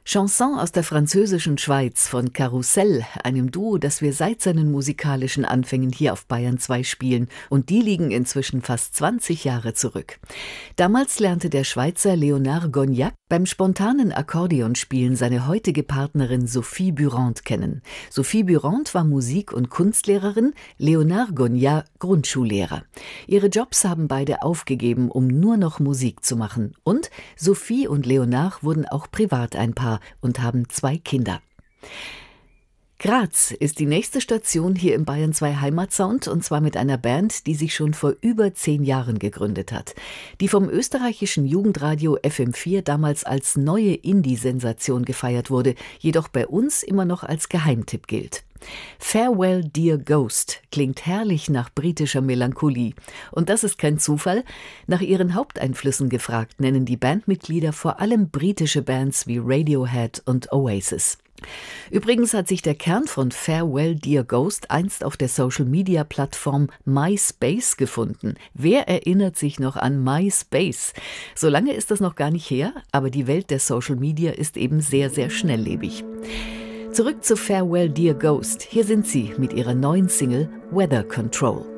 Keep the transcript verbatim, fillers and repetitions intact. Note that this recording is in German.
Chanson aus der französischen Schweiz von Karussell, einem Duo, das wir seit seinen musikalischen Anfängen hier auf Bayern zwei spielen, und die liegen inzwischen fast zwanzig Jahre zurück. Damals lernte der Schweizer Léonard Gognac beim spontanen Akkordeonspielen seine heutige Partnerin Sophie Burant kennen. Sophie Burant war Musik- und Kunstlehrerin, Léonard Gognac Grundschullehrer. Ihre Jobs haben beide aufgegeben, um nur noch Musik zu machen. Und Sophie und Léonard wurden auch privat ein Paar und haben zwei Kinder. Graz ist die nächste Station hier im Bayern zwei Heimatsound, und zwar mit einer Band, die sich schon vor über zehn Jahren gegründet hat. Die vom österreichischen Jugendradio F M vier damals als neue Indie-Sensation gefeiert wurde, jedoch bei uns immer noch als Geheimtipp gilt. Farewell Dear Ghost klingt herrlich nach britischer Melancholie. Und das ist kein Zufall. Nach ihren Haupteinflüssen gefragt, nennen die Bandmitglieder vor allem britische Bands wie Radiohead und Oasis. Übrigens hat sich der Kern von Farewell Dear Ghost einst auf der Social-Media-Plattform MySpace gefunden. Wer erinnert sich noch an MySpace? So lange ist das noch gar nicht her, aber die Welt der Social Media ist eben sehr, sehr schnelllebig. Zurück zu Farewell Dear Ghost. Hier sind sie mit ihrer neuen Single Weather Control.